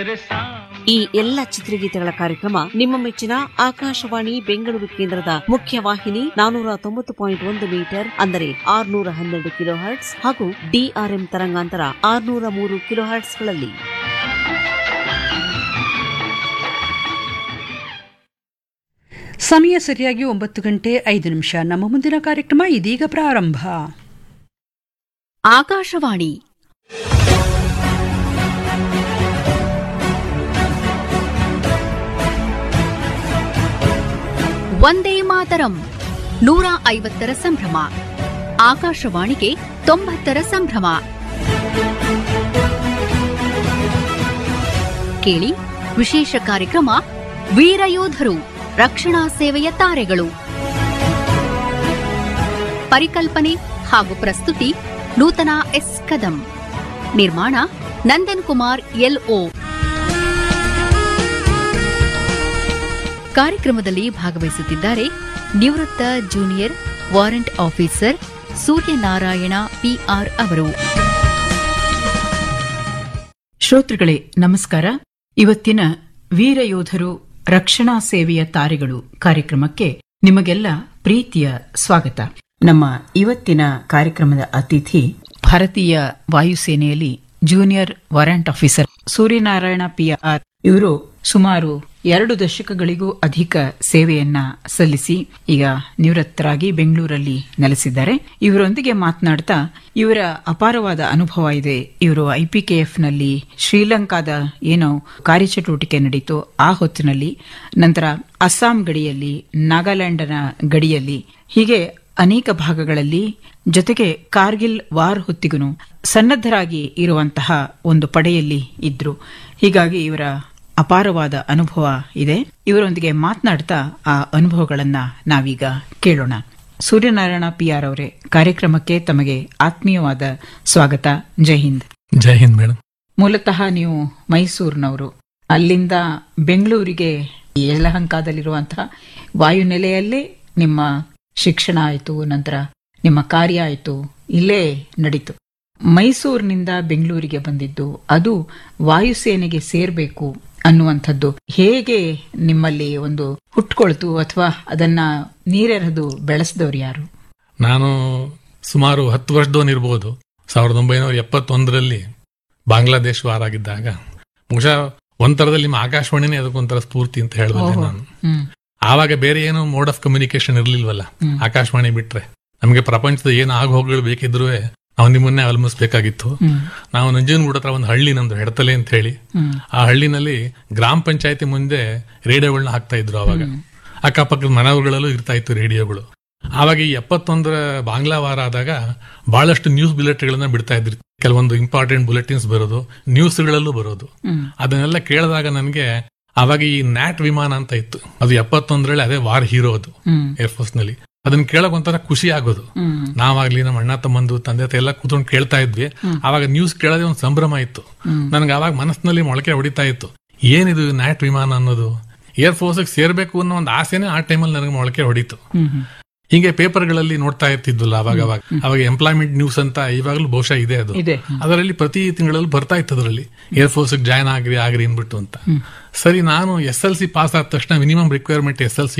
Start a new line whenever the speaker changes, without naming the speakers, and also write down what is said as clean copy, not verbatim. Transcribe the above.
ಈ ಎಲ್ಲ ಚಿತ್ರಗೀತೆಗಳ ಕಾರ್ಯಕ್ರಮ ನಿಮ್ಮ ಮೆಚ್ಚಿನ ಆಕಾಶವಾಣಿ ಬೆಂಗಳೂರು ಕೇಂದ್ರದ ಮುಖ್ಯ ವಾಹಿನಿ 490.1 ಮೀಟರ್ ಅಂದರೆ 612 ಕಿಲೋ ಹರ್ಟ್ಸ್ ಹಾಗೂ ಡಿಆರ್ಎಂ ತರಂಗಾಂತರ 603 ಕಿಲೋ ಹರ್ಟ್ಸ್ಗಳಲ್ಲಿ.
ಸಮಯ ಸರಿಯಾಗಿ 9:05. ನಮ್ಮ ಮುಂದಿನ ಕಾರ್ಯಕ್ರಮ ಇದೀಗ ಪ್ರಾರಂಭ.
ಆಕಾಶವಾಣಿ ವಂದೇ ಮಾತರಂ 150ರ ಸಂಭ್ರಮ. ಆಕಾಶವಾಣಿಗೆ 90ರ ಸಂಭ್ರಮ. ಕೇಳಿ ವಿಶೇಷ ಕಾರ್ಯಕ್ರಮ ವೀರಯೋಧರು ರಕ್ಷಣಾ ಸೇವೆಯ ತಾರೆಗಳು. ಪರಿಕಲ್ಪನೆ ಹಾಗೂ ಪ್ರಸ್ತುತಿ ನೂತನ ಎಸ್ ಕದಂ. ನಿರ್ಮಾಣ ನಂದನ್ ಕುಮಾರ್ ಎಲ್ಒ. ಕಾರ್ಯಕ್ರಮದಲ್ಲಿ ಭಾಗವಹಿಸುತ್ತಿದ್ದಾರೆ ನಿವೃತ್ತ junior warrant officer Suryanarayana PR ಅವರು.
ಶ್ರೋತೃಗಳೇ ನಮಸ್ಕಾರ. ಇವತ್ತಿನ ವೀರಯೋಧರು ರಕ್ಷಣಾ ಸೇವೆಯ ತಾರೆಗಳು ಕಾರ್ಯಕ್ರಮಕ್ಕೆ ನಿಮಗೆಲ್ಲ ಪ್ರೀತಿಯ ಸ್ವಾಗತ. ನಮ್ಮ ಇವತ್ತಿನ ಕಾರ್ಯಕ್ರಮದ ಅತಿಥಿ ಭಾರತೀಯ ವಾಯುಸೇನೆಯಲ್ಲಿ junior warrant officer Suryanarayana PR. ಇವರು ಸುಮಾರು 2 ದಶಕಗಳಿಗೂ ಅಧಿಕ ಸೇವೆಯನ್ನ ಸಲ್ಲಿಸಿ ಈಗ ನಿವೃತ್ತರಾಗಿ ಬೆಂಗಳೂರಲ್ಲಿ ನೆಲೆಸಿದ್ದಾರೆ. ಇವರೊಂದಿಗೆ ಮಾತನಾಡ್ತಾ ಇವರ ಅಪಾರವಾದ ಅನುಭವ ಇದೆ. ಇವರು IPKF ನಲ್ಲಿ ಶ್ರೀಲಂಕಾದ ಏನೋ ಕಾರ್ಯಚಟುವಟಿಕೆ ನಡೀತು ಆ ಹೊತ್ತಿನಲ್ಲಿ, ನಂತರ ಅಸ್ಸಾಂ ಗಡಿಯಲ್ಲಿ, ನಾಗಾಲ್ಯಾಂಡ್ನ ಗಡಿಯಲ್ಲಿ, ಹೀಗೆ ಅನೇಕ ಭಾಗಗಳಲ್ಲಿ, ಜೊತೆಗೆ ಕಾರ್ಗಿಲ್ ವಾರ್ ಹೊತ್ತಿಗೂ ಸನ್ನದ್ಧರಾಗಿ ಇರುವಂತಹ ಒಂದು ಪಡೆಯಲ್ಲಿ ಇದ್ರು. ಹೀಗಾಗಿ ಇವರ ಅಪಾರವಾದ ಅನುಭವ ಇದೆ. ಇವರೊಂದಿಗೆ ಮಾತನಾಡ್ತಾ ಆ ಅನುಭವಗಳನ್ನ ನಾವೀಗ ಕೇಳೋಣ. ಸೂರ್ಯನಾರಾಯಣ ಪಿಆರ್ ಅವರೇ, ಕಾರ್ಯಕ್ರಮಕ್ಕೆ ತಮಗೆ ಆತ್ಮೀಯವಾದ ಸ್ವಾಗತ. ಜೈ ಹಿಂದ್.
ಜೈ ಹಿಂದ್ ಮೇಡಮ್.
ಮೂಲತಃ ನೀವು ಮೈಸೂರಿನವರು, ಅಲ್ಲಿಂದ ಬೆಂಗಳೂರಿಗೆ ಯಲಹಂಕದಲ್ಲಿರುವಂತಹ ವಾಯುನೆಲೆಯಲ್ಲೇ ನಿಮ್ಮ ಶಿಕ್ಷಣ ಆಯಿತು, ನಂತರ ನಿಮ್ಮ ಕಾರ್ಯ ಆಯಿತು, ಇಲ್ಲೇ ನಡೀತು. ಮೈಸೂರಿನಿಂದ ಬೆಂಗಳೂರಿಗೆ ಬಂದಿದ್ದು, ಅದು ವಾಯುಸೇನೆಗೆ ಸೇರ್ಬೇಕು ಅನ್ನುವಂಥದ್ದು ಹೇಗೆ ನಿಮ್ಮಲ್ಲಿ ಒಂದು ಹುಟ್ಕೊಳ್ತು, ಅಥವಾ ಅದನ್ನ ನೀರೆರೆದು ಬೆಳೆಸಿದವರು ಯಾರು?
ನಾನು ಸುಮಾರು 10 ವರ್ಷದವನಿರ್ಬೋದು. 1971ರಲ್ಲಿ ಬಾಂಗ್ಲಾದೇಶ ವಾರ ಆಗಿದ್ದಾಗ ಬಹುಶಃ ಒಂಥರದಲ್ಲಿ ನಿಮ್ಮ ಆಕಾಶವಾಣಿನೇ ಅದಕ್ಕೊಂಥರ ಸ್ಫೂರ್ತಿ ಅಂತ ಹೇಳ್ಬೋದು ನಾನು. ಆವಾಗ ಬೇರೆ ಏನು ಮೋಡ್ ಆಫ್ ಕಮ್ಯುನಿಕೇಶನ್ ಇರ್ಲಿಲ್ವಲ್ಲ, ಆಕಾಶವಾಣಿ ಬಿಟ್ರೆ. ನಮಗೆ ಪ್ರಪಂಚದ ಏನು ಆಗೋಗಳು ಬೇಕಿದ್ರು ನಾವು ನಿಮ್ಮನ್ನೇ ಅವಲಂಬಿಸಬೇಕಾಗಿತ್ತು. ನಾವು ನಂಜನಗೂಡ ಹತ್ರ ಒಂದು ಹಳ್ಳಿ, ನಮ್ದು ಹೆಡತಲೆ ಅಂತ ಹೇಳಿ, ಆ ಹಳ್ಳಿನಲ್ಲಿ ಗ್ರಾಮ ಪಂಚಾಯತಿ ಮುಂದೆ ರೇಡಿಯೋಗಳನ್ನ ಹಾಕ್ತಾ ಇದ್ರು. ಅವಾಗ ಅಕ್ಕಪಕ್ಕದ ಮನೆಗಳಲ್ಲೂ ಇರ್ತಾ ಇತ್ತು ರೇಡಿಯೋಗಳು. ಆವಾಗ ಈ 71ರ ಬಾಂಗ್ಲಾ ವಾರ ಆದಾಗ ಬಹಳಷ್ಟು ನ್ಯೂಸ್ ಬುಲೆಟಿನ್ಗಳನ್ನ ಬಿಡ್ತಾ ಇದ್ರು. ಕೆಲವೊಂದು ಇಂಪಾರ್ಟೆಂಟ್ ಬುಲೆಟಿನ್ಸ್ ಬರೋದು, ನ್ಯೂಸ್ಗಳಲ್ಲೂ ಬರೋದು. ಅದನ್ನೆಲ್ಲ ಕೇಳಿದಾಗ ನನಗೆ ಅವಾಗ ಈ ನ್ಯಾಟ್ ವಿಮಾನ ಅಂತ ಇತ್ತು, ಅದು 71ರಲ್ಲಿ ಅದೇ ವಾರ್ ಹೀರೋ, ಅದು ಏರ್ಫೋರ್ಸ್ ನಲ್ಲಿ. ಅದನ್ನ ಕೇಳಕ್ ಒಂಥರ ಖುಷಿ ಆಗೋದು. ನಾವಾಗ್ಲಿ ನಮ್ಮ ಅಣ್ಣ ತಮ್ಮಂದು ತಂದೆ ಎಲ್ಲ ಕೂತ್ಕೊಂಡು ಕೇಳ್ತಾ ಇದ್ವಿ. ಆವಾಗ ನ್ಯೂಸ್ ಕೇಳೋದೇ ಒಂದು ಸಂಭ್ರಮ ಇತ್ತು. ನನ್ಗೆ ಅವಾಗ ಮನಸ್ಸಿನಲ್ಲಿ ಮೊಳಕೆ ಹೊಡಿತಾ ಇತ್ತು, ಏನಿದು ನ್ಯಾಟ್ ವಿಮಾನ ಅನ್ನೋದು, ಏರ್ ಫೋರ್ಸ್ ಸೇರ್ಬೇಕು ಅನ್ನೋ ಒಂದು ಆಸೆನೆ ಆ ಟೈಮಲ್ಲಿ ನನಗೆ ಮೊಳಕೆ ಹೊಡಿತು. ಹೀಗೆ ಪೇಪರ್ಗಳಲ್ಲಿ ನೋಡ್ತಾ ಇರ್ತಿದ್ವಲ್ಲ ಅವಾಗ ಎಂಪ್ಲಾಯ್ಮೆಂಟ್ ನ್ಯೂಸ್ ಅಂತ ಇವಾಗಲೂ ಬಹುಶಃ ಇದೆ ಅದು. ಅದರಲ್ಲಿ ಪ್ರತಿ ತಿಂಗಳಲ್ಲಿ ಬರ್ತಾ ಇತ್ತು, ಅದರಲ್ಲಿ ಏರ್ ಫೋರ್ಸ್ ಜಾಯ್ನ್ ಆಗ್ರಿ ಅಂದ್ಬಿಟ್ಟು ಅಂತ. ಸರಿ, ನಾನು SLC ಪಾಸ್ ಆದ ತಕ್ಷಣ ಮಿನಿಮಮ್ ರಿಕ್ವೈರ್ಮೆಂಟ್ SLC